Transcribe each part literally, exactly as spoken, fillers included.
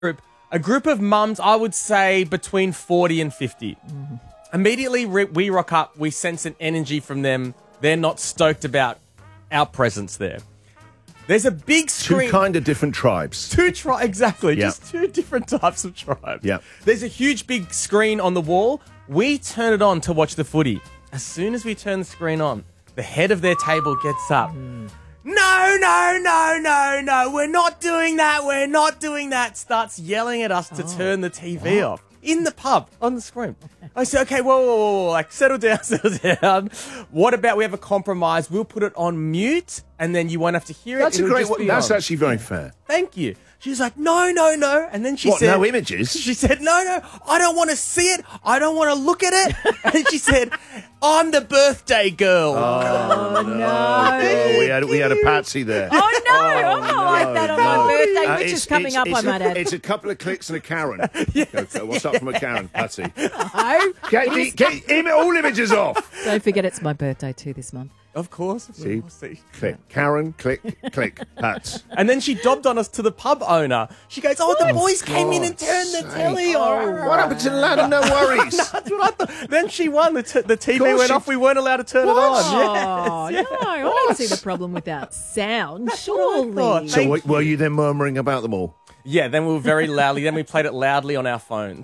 group, a group of mums, I would say between forty and fifty. Mm-hmm. Immediately re- we rock up, we sense an energy from them. They're not stoked about our presence there. There's a big screen. Two kind of different tribes. Two tri- exactly, Yep. just two different types of tribes. Yep. There's a huge big screen on the wall. We turn it on to watch the footy. As soon as we turn the screen on, the head of their table gets up. Mm. No, no, no, no, no, we're not doing that, we're not doing that. Starts yelling at us to oh. turn the T V what? off. In the pub, on the screen. I said, okay, whoa, whoa, whoa, whoa, like, settle down, settle down. What about we have a compromise? We'll put it on mute, and then you won't have to hear it. That's It'll a great just one. be That's on. actually very fair. Thank you. She's like, no, no, no. And then she what, said... no images? She said, no, no, I don't want to see it. I don't want to look at it. And she said, I'm the birthday girl. Oh, oh no. no. Oh, we had, we had a patsy there. Oh, no. Oh, Oh, I like that on no. my birthday, Uh, which it's- is coming it's- up, it's I a- might add. It's a couple of clicks and a Karen. Yes, okay, what's up from a Karen, Patsy? No. Get, the, get im- all images off. Don't forget it's my birthday too this month. Of course. Of See? course. See? Click. Karen, click, click, Pats. And then she dobbed on us to the pub owner. She goes, oh, the boys came in and turned the sake. telly on. What happened to the lad of no worries? That's what I thought. Then she won. The, t- the T V course went she- off. We weren't allowed to turn What? it on. Oh, Yes, no. I don't see the problem with that sound, what I surely. thought. So were, were you then murmuring about them all? Yeah, then we were very loudly. Then we played it loudly on our phones.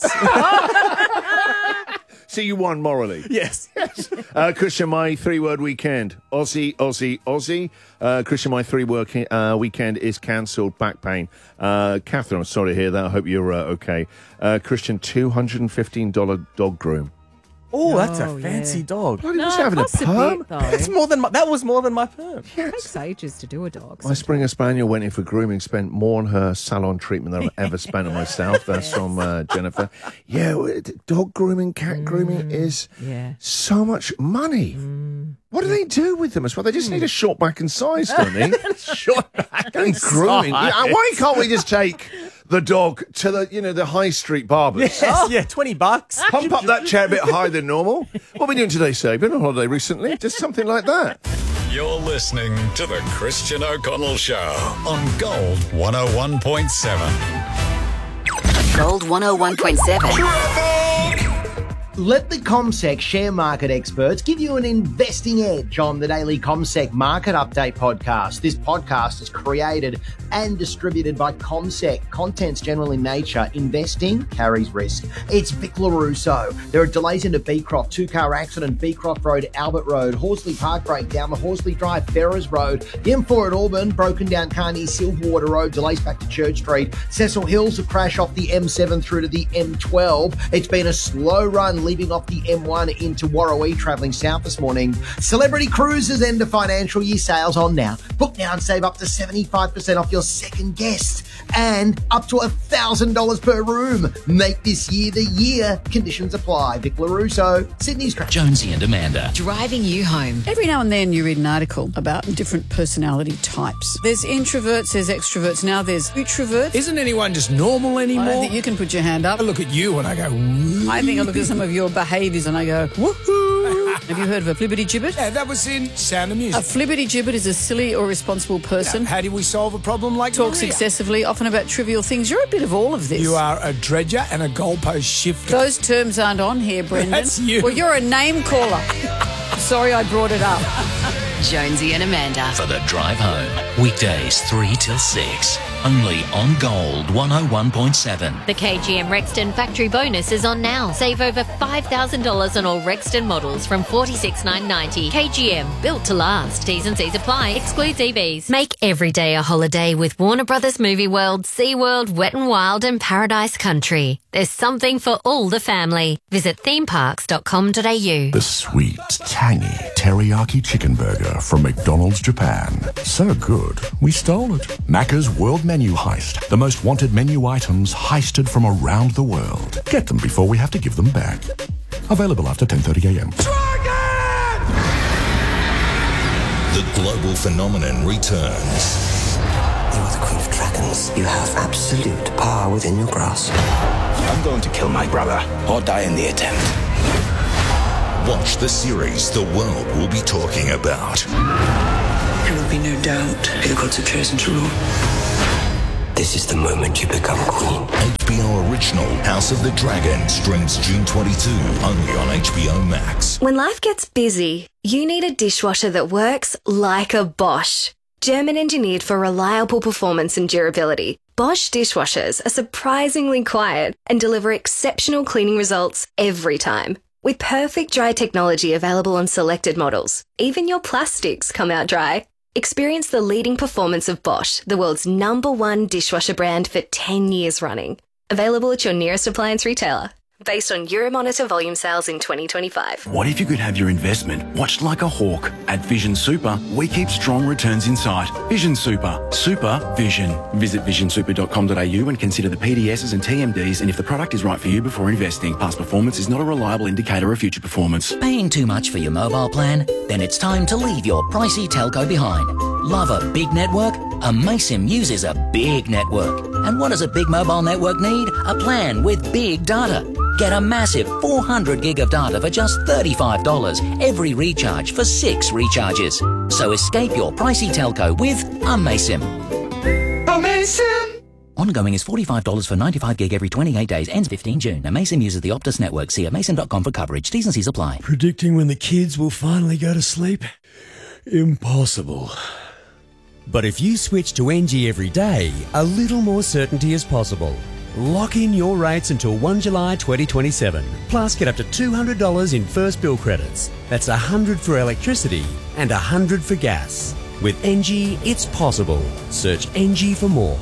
So you won morally. Yes. Uh, Christian, my three-word weekend. Aussie, Aussie, Aussie. Uh, Christian, my three-word uh, weekend is cancelled. Back pain. Uh, Catherine, I'm sorry to hear that. I hope you're uh, okay. Uh, Christian, two hundred fifteen dollars dog groom. Oh, that's a Oh, fancy yeah. dog. Bloody No, was it having a costs a perm. bit, though. That's more than my, that was more than my perm. It takes ages to do a dog. My Springer Spaniel went in for grooming, spent more on her salon treatment than I've ever spent on myself. That's from uh, Jennifer. Yeah, well, dog grooming, cat grooming is yeah. so much money. Mm. What do they do with them as well? They just need a short back and size, don't they? Short back and grooming. Yeah, why can't we just take the dog to the, you know, the high street barbers? Yes, yeah, twenty bucks. Pump up that chair a bit higher than normal. What are we doing today, Save? Been on holiday recently? Just something like that. You're listening to the Christian O'Connell Show on Gold one oh one point seven. Gold one oh one point seven. Let the CommSec share market experts give you an investing edge on the daily CommSec Market Update podcast. This podcast is created and distributed by CommSec. Content's general in nature. Investing carries risk. It's Vic LaRusso. There are delays into Beecroft, two-car accident, Beecroft Road, Albert Road, Horsley Park break down the Horsley Drive, Ferrers Road, the M four at Auburn, broken down car near Silverwater Road, delays back to Church Street, Cecil Hills, a crash off the M seven through to the M twelve. It's been a slow run leaving off the M one into Warrawee, travelling south this morning. Celebrity Cruises end of financial year sales on now. Book now and save up to seventy-five percent off your second guest and up to one thousand dollars per room. Make this year the year. Conditions apply. Vic LaRusso, Sydney's Track. Jonesy and Amanda. Driving you home. Every now and then you read an article about different personality types. There's introverts, there's extroverts, now there's utroverts. Isn't anyone just normal anymore? I don't think you can put your hand up. I look at you and I go, woo. I think I look at some of your behaviours and I go, woohoo. Have you heard of a flibbity-gibbet? Yeah, that was in Sound of A Music. flibbity-gibbet is a silly or responsible person. How do we solve a problem like Talks Maria? excessively, often about trivial things. You're a bit of all of this. You are a dredger and a goalpost shifter. Those terms aren't on here, Brendan. That's you. Well, you're a name caller. Sorry I brought it up. Jonesy and Amanda. For the drive home. Weekdays three till six. Only on Gold one oh one point seven. The K G M Rexton factory bonus is on now. Save over five thousand dollars on all Rexton models from forty-six thousand nine hundred ninety dollars. K G M, built to last. T's and C's apply. Excludes E Vs. Make every day a holiday with Warner Brothers Movie World, SeaWorld, Wet n Wild and Paradise Country. There's something for all the family. Visit theme parks dot com dot a u. The sweet, tangy teriyaki chicken burger from McDonald's Japan. So good, we stole it. Macca's World Menu Heist. The most wanted menu items heisted from around the world. Get them before we have to give them back. Available after ten thirty a.m. The global phenomenon returns. You are the Queen of Dragons. You have absolute power within your grasp. I'm going to kill my brother or die in the attempt. Watch the series the world will be talking about. There will be no doubt who the gods have chosen to rule. This is the moment you become queen. H B O original House of the Dragon streams June twenty-second only on H B O Max. When life gets busy, you need a dishwasher that works like a Bosch. German engineered for reliable performance and durability, Bosch dishwashers are surprisingly quiet and deliver exceptional cleaning results every time. With perfect dry technology available on selected models, even your plastics come out dry. Experience the leading performance of Bosch, the world's number one dishwasher brand for ten years running. Available at your nearest appliance retailer. Based on Euromonitor volume sales in twenty twenty-five. What if you could have your investment watched like a hawk? At Vision Super, we keep strong returns in sight. Vision Super. Super Vision. Visit vision super dot com dot a u and consider the P D Ss and T M Ds and if the product is right for you before investing. Past performance is not a reliable indicator of future performance. Paying too much for your mobile plan? Then it's time to leave your pricey telco behind. Love a big network? Amaysim uses a big network. And what does a big mobile network need? A plan with big data. Get a massive four hundred gig of data for just thirty-five dollars every recharge for six recharges. So escape your pricey telco with Amaysim. Amaysim! Ongoing is forty-five dollars for ninety-five gig every twenty-eight days, ends fifteenth June. Amaysim uses the Optus network. See amaysim dot com for coverage. T's and C's apply. Predicting when the kids will finally go to sleep? Impossible. But if you switch to N G every day, a little more certainty is possible. Lock in your rates until first of July twenty twenty-seven. Plus, get up to two hundred dollars in first bill credits. That's one hundred dollars for electricity and one hundred dollars for gas. With N G, it's possible. Search N G for more.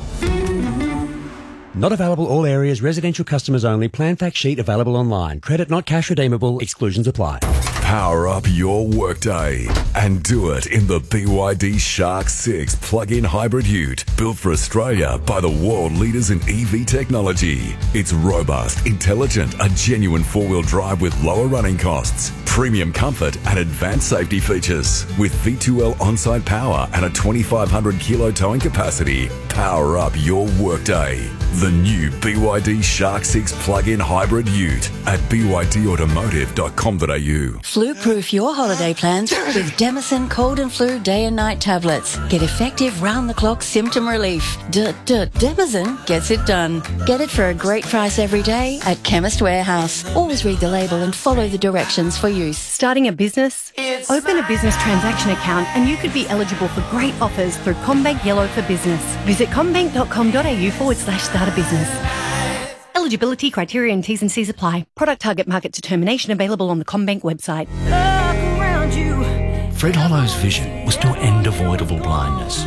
Not available all areas, residential customers only. Plan fact sheet available online. Credit not cash redeemable. Exclusions apply. Power up your workday and do it in the B Y D Shark six plug-in hybrid ute, built for Australia by the world leaders in E V technology. It's robust, intelligent, a genuine four-wheel drive with lower running costs, premium comfort and advanced safety features. With V two L on-site power and a twenty-five hundred kilo towing capacity, power up your workday. The new B Y D Shark six plug-in hybrid ute at b y d automotive dot com dot a u. Flu-proof your holiday plans with Demison Cold and Flu Day and Night tablets. Get effective round-the-clock symptom relief. D-d- Demison gets it done. Get it for a great price every day at Chemist Warehouse. Always read the label and follow the directions for use. Starting a business? Open a business transaction account and you could be eligible for great offers through CommBank Yellow for Business. Visit commbank dot com dot a u forward slash start a business. Eligibility criteria and T's and C's apply. Product target market determination available on the CommBank website. Look around you. Fred Hollow's vision was to end avoidable blindness.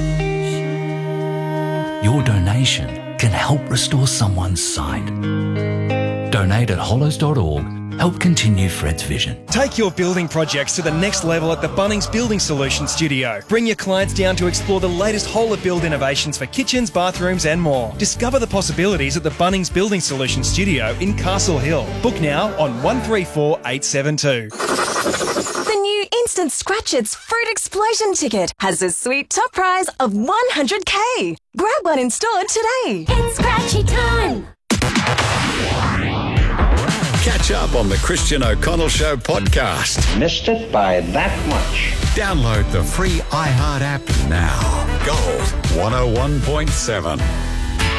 Your donation can help restore someone's sight. Donate at hollows dot org. Help continue Fred's vision. Take your building projects to the next level at the Bunnings Building Solutions Studio. Bring your clients down to explore the latest whole-of-build innovations for kitchens, bathrooms and more. Discover the possibilities at the Bunnings Building Solutions Studio in Castle Hill. Book now on one three four eight seven two. The new Instant Scratchits Fruit Explosion ticket has a sweet top prize of one hundred K. Grab one in store today. It's scratchy time. Catch up on the Christian O'Connell Show podcast. Missed it by that much. Download the free iHeart app now. Gold one oh one point seven.